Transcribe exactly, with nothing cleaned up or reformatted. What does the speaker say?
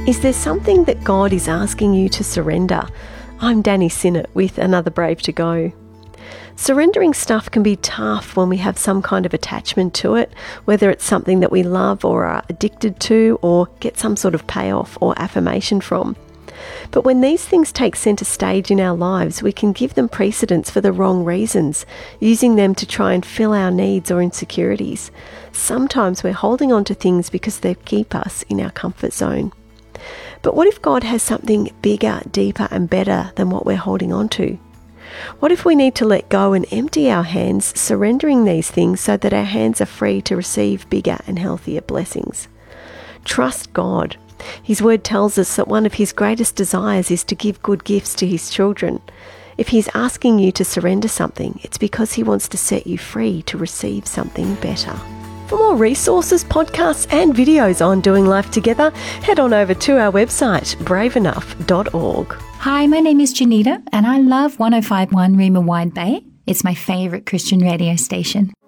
Is there something that God is asking you to surrender? I'm Danny Sinnott with Another Brave to Go. Surrendering stuff can be tough when we have some kind of attachment to it, whether it's something that we love or are addicted to or get some sort of payoff or affirmation from. But when these things take centre stage in our lives, we can give them precedence for the wrong reasons, using them to try and fill our needs or insecurities. Sometimes we're holding on to things because they keep us in our comfort zone. But what if God has something bigger, deeper and better than what we're holding on to? What if we need to let go and empty our hands, surrendering these things so that our hands are free to receive bigger and healthier blessings? Trust God. His word tells us that one of his greatest desires is to give good gifts to his children. If he's asking you to surrender something, it's because he wants to set you free to receive something better. For more resources, podcasts and videos on doing life together, head on over to our website, brave enough dot org. Hi, my name is Janita and I love one oh five point one Rima Wide Bay. It's my favourite Christian radio station.